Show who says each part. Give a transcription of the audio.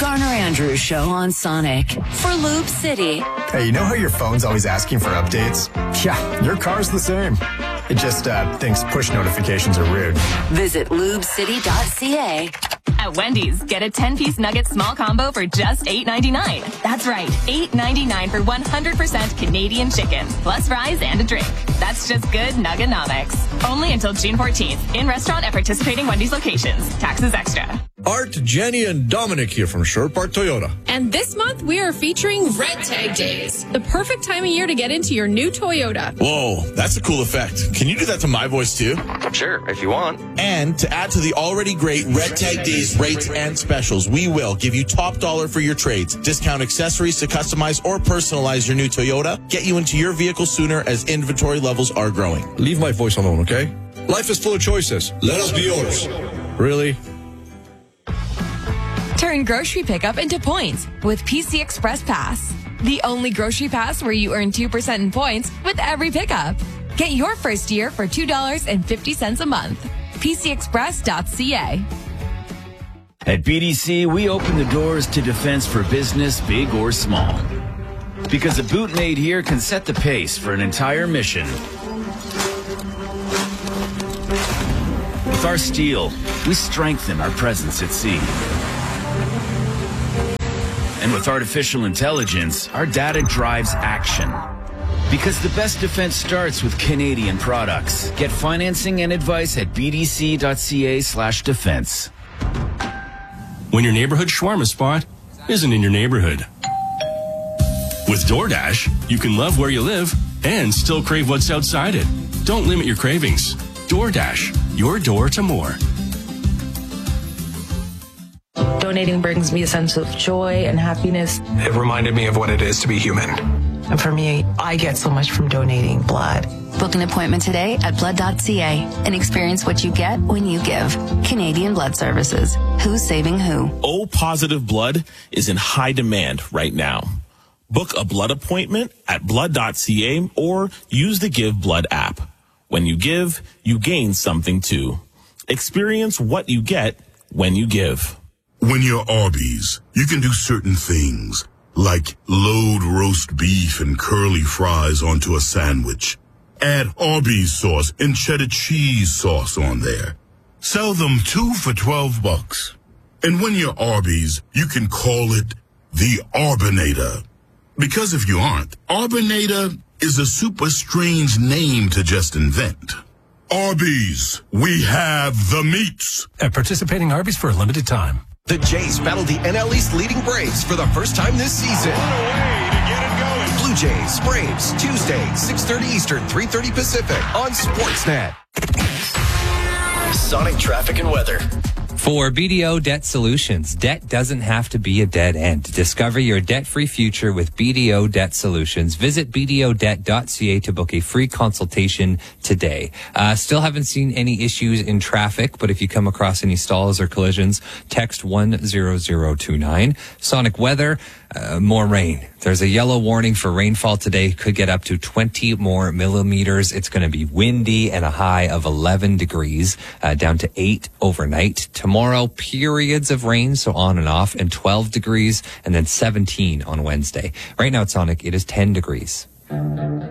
Speaker 1: Garner Andrews Show on Sonic for Lube City.
Speaker 2: Hey, you know how your phone's always asking for updates? Yeah, your car's the same. It just thinks push notifications are rude.
Speaker 1: Visit lubecity.ca.
Speaker 3: At Wendy's, get a 10-piece nugget small combo for just $8.99. That's right, $8.99 for 100% Canadian chicken, plus fries and a drink. That's just good Nuggenomics. Only until June 14th. In restaurant at participating Wendy's locations. Taxes extra.
Speaker 4: Art, Jenny, and Dominic here from Sherwood Park Toyota.
Speaker 5: And this month, we are featuring Red Tag Days, the perfect time of year to get into your new Toyota.
Speaker 6: Whoa, that's a cool effect. Can you do that to my voice too?
Speaker 7: Sure, if you want.
Speaker 6: And to add to the already great Red Tag Days rates and specials, we will give you top dollar for your trades, discount accessories to customize or personalize your new Toyota, get you into your vehicle sooner as inventory levels are growing.
Speaker 4: Leave my voice alone, okay? Life is full of choices. Let us be yours. Really?
Speaker 8: Turn grocery pickup into points with PC Express Pass. The only grocery pass where you earn 2% in points with every pickup. Get your first year for $2.50 a month. PCExpress.ca.
Speaker 9: At BDC, we open the doors to defense for business, big or small. Because a bootmate here can set the pace for an entire mission. With our steel, we strengthen our presence at sea. And with artificial intelligence, our data drives action. Because the best defense starts with Canadian products. Get financing and advice at bdc.ca/defense.
Speaker 10: When your neighborhood shawarma spot isn't in your neighborhood. With DoorDash, you can love where you live and still crave what's outside it. Don't limit your cravings. DoorDash, your door to more.
Speaker 11: Donating brings me a sense of joy and happiness.
Speaker 12: It reminded me of what it is to be human.
Speaker 11: And for me, I get so much from donating blood.
Speaker 13: Book an appointment today at blood.ca and experience what you get when you give. Canadian Blood Services. Who's saving who?
Speaker 14: O positive blood is in high demand right now. Book a blood appointment at blood.ca or use the Give Blood app. When you give, you gain something too. Experience what you get when you give.
Speaker 15: When you're Arby's, you can do certain things, like load roast beef and curly fries onto a sandwich. Add Arby's sauce and cheddar cheese sauce on there. Sell them 2 for $12. And when you're Arby's, you can call it the Arbinator. Because if you aren't, Arbinator is a super strange name to just invent. Arby's, we have the meats.
Speaker 16: At participating Arby's for a limited time.
Speaker 17: The Jays battle the NL East leading Braves for the first time this season.
Speaker 18: What a way to get it going.
Speaker 17: Blue Jays, Braves, Tuesday, 6:30 Eastern, 3:30 Pacific on Sportsnet.
Speaker 19: Sonic traffic and weather.
Speaker 20: For BDO Debt Solutions, debt doesn't have to be a dead end. Discover your debt-free future with BDO Debt Solutions. Visit bdodebt.ca to book a free consultation today. Still haven't seen any issues in traffic, but if you come across any stalls or collisions, text 10029. Sonic weather, more rain. There's a yellow warning for rainfall today. Could get up to 20 more millimeters. It's going to be windy and a high of 11 degrees, down to 8 overnight. Tomorrow, periods of rain, so on and off, and 12 degrees, and then 17 on Wednesday. Right now at Sonic, it is 10 degrees.